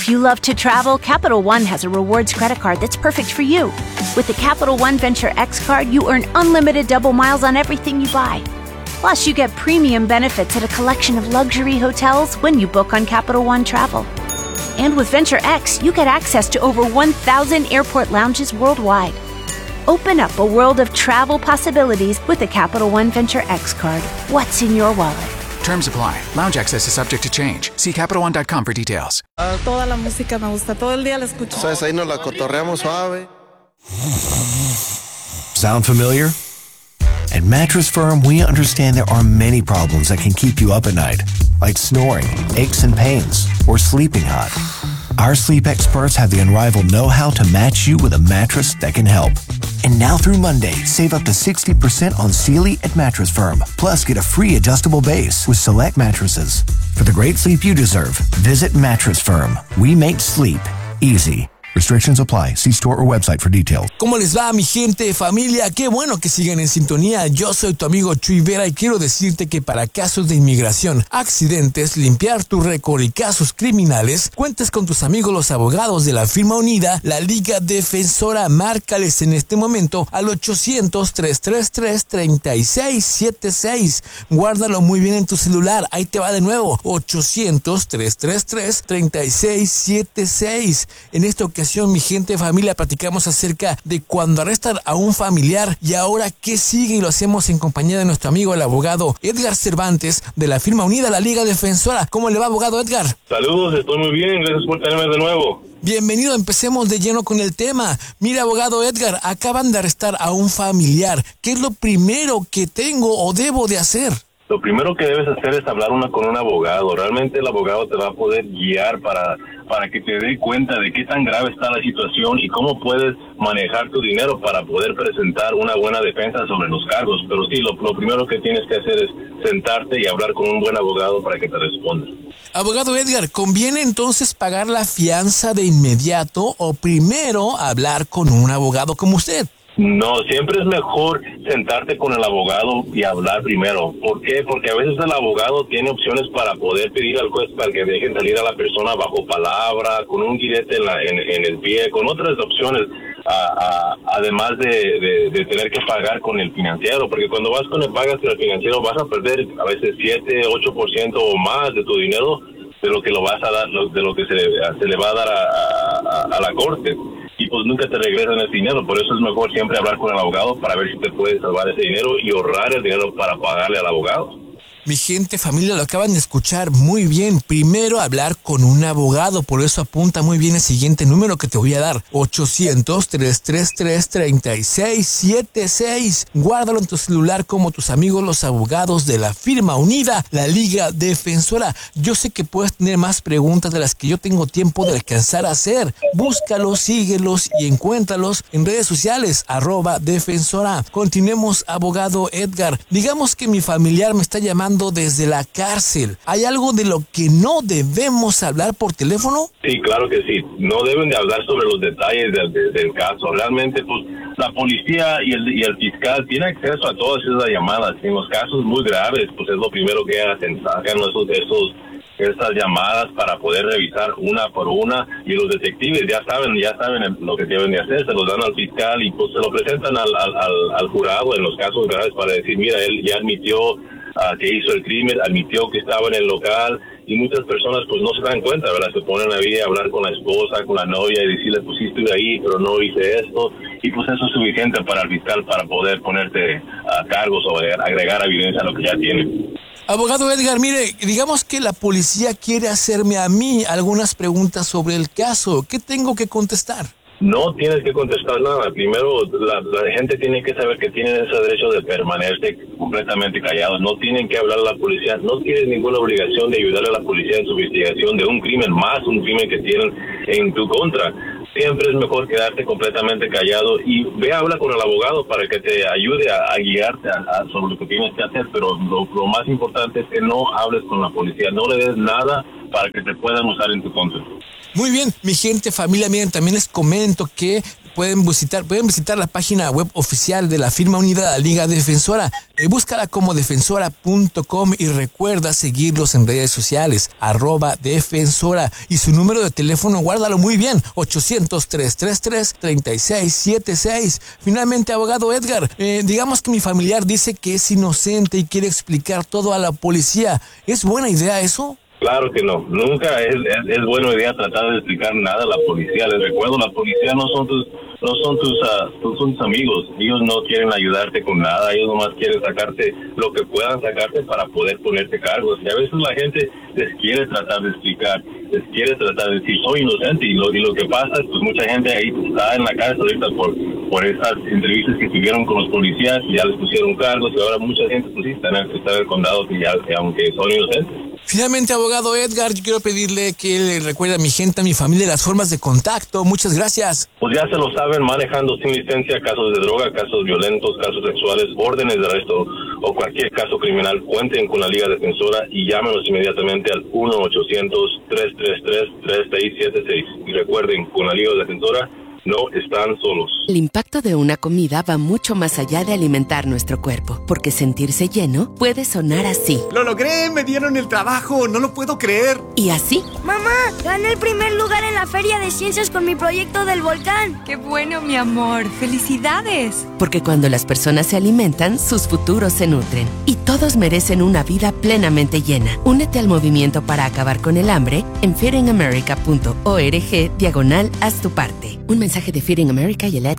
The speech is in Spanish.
If you love to travel, Capital One has a rewards credit card that's perfect for you. With the Capital One Venture X card, you earn unlimited double miles on everything you buy. Plus, you get premium benefits at a collection of luxury hotels when you book on Capital One Travel. And with Venture X, you get access to over 1,000 airport lounges worldwide. Open up a world of travel possibilities with the Capital One Venture X card. What's in your wallet? Terms apply. Lounge access is subject to change. See CapitalOne.com for details. Toda la música me gusta. Todo el día la escucho. Sabes, ahí nos la cotorreamos suave. Sound familiar? At Mattress Firm, we understand there are many problems that can keep you up at night, like snoring, aches and pains, or sleeping hot. Our sleep experts have the unrivaled know-how to match you with a mattress that can help. And now through Monday, save up to 60% on Sealy at Mattress Firm. Plus, get a free adjustable base with select mattresses. For the great sleep you deserve, visit Mattress Firm. We make sleep easy. Restrictions apply. See store or website for details. ¿Cómo les va, mi gente, familia? Qué bueno que siguen en sintonía. Yo soy tu amigo Chuy Vera y quiero decirte que para casos de inmigración, accidentes, limpiar tu récord y casos criminales, cuentes con tus amigos los abogados de la firma unida, la Liga Defensora. Márcales en este momento al 800-333-3676. Guárdalo muy bien en tu celular. Ahí te va de nuevo. 800-333-3676. En esta ocasión, mi gente, familia, platicamos acerca de cuando arrestan a un familiar y ahora qué sigue, y lo hacemos en compañía de nuestro amigo el abogado Edgar Cervantes de la firma unida, la Liga Defensora. ¿Cómo le va, abogado Edgar? Saludos, estoy muy bien, gracias por tenerme de nuevo. Bienvenido, empecemos de lleno con el tema. Mira, abogado Edgar, acaban de arrestar a un familiar. ¿Qué es lo primero que tengo o debo de hacer? Lo primero que debes hacer es hablar con un abogado. Realmente el abogado te va a poder guiar para que te dé cuenta de qué tan grave está la situación y cómo puedes manejar tu dinero para poder presentar una buena defensa sobre los cargos. Pero sí, lo primero que tienes que hacer es sentarte y hablar con un buen abogado para que te responda. Abogado Edgar, ¿conviene entonces pagar la fianza de inmediato o primero hablar con un abogado como usted? No, siempre es mejor sentarte con el abogado y hablar primero. ¿Por qué? Porque a veces el abogado tiene opciones para poder pedir al juez para que dejen salir a la persona bajo palabra, con un guirete en el pie, con otras opciones, además de tener que pagar con el financiero. Porque cuando pagas con el financiero vas a perder a veces 7-8% o más de tu dinero de lo que lo vas a dar, de lo que se le va a dar a la corte. Y pues nunca te regresan el dinero. Por eso es mejor siempre hablar con el abogado para ver si te puedes salvar ese dinero y ahorrar el dinero para pagarle al abogado. Mi gente, familia, lo acaban de escuchar muy bien. Primero hablar con un abogado. Por eso apunta muy bien el siguiente número que te voy a dar. 800-333-3676. Guárdalo en tu celular como tus amigos los abogados de la firma unida, la Liga Defensora. Yo sé que puedes tener más preguntas de las que yo tengo tiempo de alcanzar a hacer. Búscalos, síguelos y encuéntralos en redes sociales, @defensora. Continuemos, abogado Edgar. Digamos que mi familiar me está llamando desde la cárcel. ¿Hay algo de lo que no debemos hablar por teléfono? Sí, claro que sí. No deben de hablar sobre los detalles del caso. Realmente, pues, la policía y el fiscal tienen acceso a todas esas llamadas. En los casos muy graves, pues es lo primero que hacen. Sacan esas llamadas para poder revisar una por una, y los detectives ya saben lo que deben de hacer. Se los dan al fiscal y pues se lo presentan al jurado en los casos graves para decir, mira, él ya admitió que hizo el crimen, admitió que estaba en el local, y muchas personas pues no se dan cuenta, ¿verdad? Se ponen ahí a hablar con la esposa, con la novia y decirle, pues sí estuve ahí, pero no hice esto, y pues eso es suficiente para el fiscal para poder ponerte a cargos o agregar evidencia a lo que ya tiene. Abogado Edgar, mire, digamos que la policía quiere hacerme a mí algunas preguntas sobre el caso. ¿Qué tengo que contestar? No tienes que contestar nada. Primero, la gente tiene que saber que tienen ese derecho de permanecer completamente callados. No tienen que hablar a la policía. No tienen ninguna obligación de ayudarle a la policía en su investigación de un crimen, más un crimen que tienen en tu contra. Siempre es mejor quedarte completamente callado y habla con el abogado para que te ayude a guiarte sobre lo que tienes que hacer. Pero lo más importante es que no hables con la policía. No le des nada para que te puedan usar en tu contra. Muy bien, mi gente, familia, miren, también les comento que pueden visitar la página web oficial de la firma unida de la Liga Defensora. Búscala como defensora.com y recuerda seguirlos en redes sociales, @defensora. Y su número de teléfono, guárdalo muy bien, 800-333-3676. Finalmente, abogado Edgar, digamos que mi familiar dice que es inocente y quiere explicar todo a la policía. ¿Es buena idea eso? Claro que no. Nunca es buena idea tratar de explicar nada a la policía. Les recuerdo, la policía no son tus amigos. Ellos no quieren ayudarte con nada. Ellos nomás quieren sacarte lo que puedan sacarte para poder ponerte cargos. Y a veces la gente les quiere tratar de explicar, les quiere tratar de decir soy inocente. Y lo que pasa es pues mucha gente ahí está en la cárcel ahorita por esas entrevistas que tuvieron con los policías, y ya les pusieron cargos, y ahora mucha gente pues sí está en el condado que aunque son inocentes. Finalmente, abogado Edgar, yo quiero pedirle que le recuerde a mi gente, a mi familia, las formas de contacto. Muchas gracias. Pues ya se lo saben, manejando sin licencia, casos de droga, casos violentos, casos sexuales, órdenes de arresto o cualquier caso criminal, cuenten con la Liga Defensora y llámenos inmediatamente al 1-800-333-3676. Y recuerden, con la Liga Defensora no están solos. El impacto de una comida va mucho más allá de alimentar nuestro cuerpo, porque sentirse lleno puede sonar así. ¡Lo logré! ¡Me dieron el trabajo! ¡No lo puedo creer! Y así. ¡Mamá! ¡Gané el primer lugar en la Feria de Ciencias con mi proyecto del volcán! ¡Qué bueno, mi amor! ¡Felicidades! Porque cuando las personas se alimentan, sus futuros se nutren. Y todos merecen una vida plenamente llena. Únete al movimiento para acabar con el hambre en feedingamerica.org/haz tu parte. Un mensaje de Feeding America y el